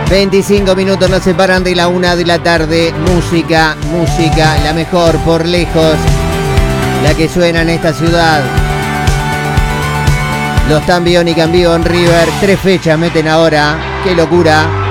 25 minutos nos separan de la 1 de la tarde. Música, la mejor por lejos, la que suena en esta ciudad. Los Tambión y Cambión River, 3 fechas meten ahora. ¡Qué locura!